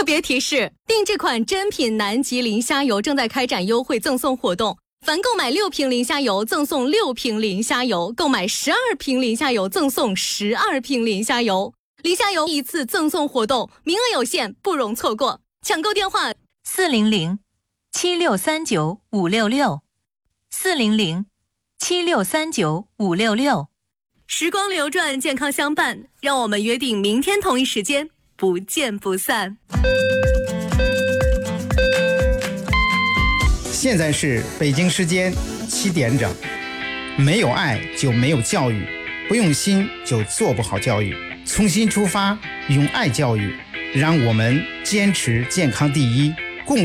特别提示：定制款珍品南极磷虾油正在开展优惠赠送活动，凡购买6瓶磷虾油赠送6瓶磷虾油，购买12瓶磷虾油赠送12瓶磷虾油。磷虾油一次赠送活动，名额有限，不容错过。抢购电话 400-7639-566，400-7639-566。 时光流转，健康相伴，让我们约定明天同一时间，不见不散。 现在是北京时间7点整。没有爱就没有教育，不用心就做不好教育。从心出发，用爱教育，让我们坚持健康第一。